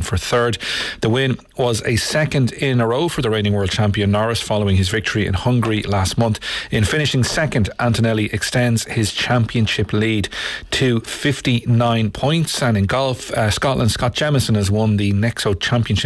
for third. The win was a second in a row for the reigning world champion Norris following his victory in Hungary last month. In finishing second, Antonelli extends his championship lead to 59 points. And in golf, Scotland's Scott Jemison has won the Nexo Championship